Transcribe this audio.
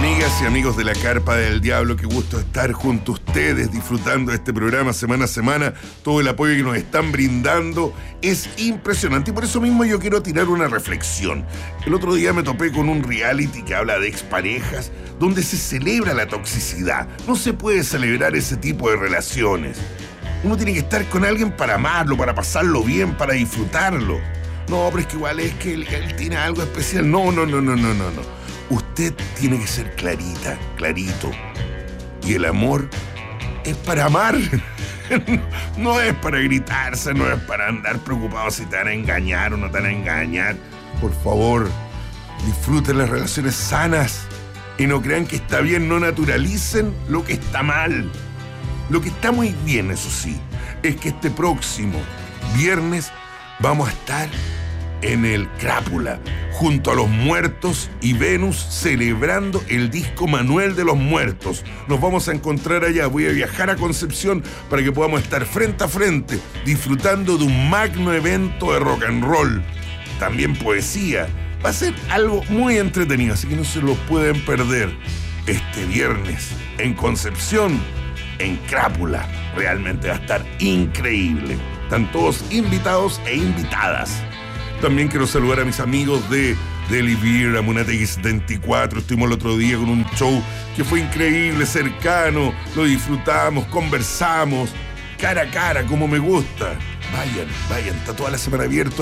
Amigas y amigos de la Carpa del Diablo, qué gusto estar junto a ustedes disfrutando de este programa semana a semana. Todo el apoyo que nos están brindando es impresionante y por eso mismo yo quiero tirar una reflexión. El otro día me topé con un reality que habla de exparejas donde se celebra la toxicidad. No se puede celebrar ese tipo de relaciones. Uno tiene que estar con alguien para amarlo, para pasarlo bien, para disfrutarlo. No, pero es que igual es que él tiene algo especial. No. Usted tiene que ser clarita, clarito. Y el amor es para amar. No es para gritarse, no es para andar preocupado si te van a engañar o no te van a engañar. Por favor, disfruten las relaciones sanas y no crean que está bien, no naturalicen lo que está mal. Lo que está muy bien, eso sí, es que este próximo viernes vamos a estar en el Crápula, junto a los Muertos y Venus, celebrando el disco Manuel de los Muertos. Nos vamos a encontrar allá. Voy a viajar a Concepción para que podamos estar frente a frente, disfrutando de un magno evento de rock and roll. También poesía. Va a ser algo muy entretenido, así que no se lo pueden perder. Este viernes, en Concepción, en Crápula. Realmente va a estar increíble. Están todos invitados e invitadas. También quiero saludar a mis amigos de Deli Beer, Amunategui 74. Estuvimos el otro día con un show que fue increíble, cercano. Lo disfrutamos, conversamos, cara a cara, como me gusta. Vayan, está toda la semana abierto.